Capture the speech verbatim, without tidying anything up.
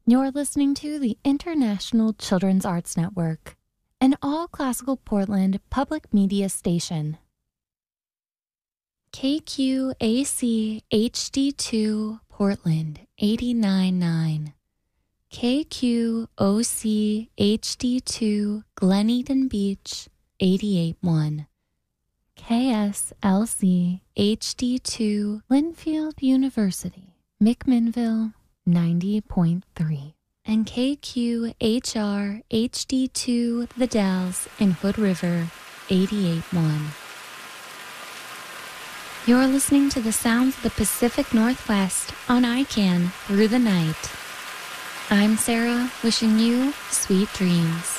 You're listening to the International Children's Arts Network, an all-classical Portland public media station. K Q A C H D two Portland eighty-nine point nine. K Q O C H D two Glen Eden Beach eighty-eight point one. K S L C H D two Linfield University, McMinnville ninety point three. And K Q H R H D two The Dalles in Hood River eighty-eight point one. You're listening to the sounds of the Pacific Northwest on I C A N through the night. I'm Sarah, wishing you sweet dreams.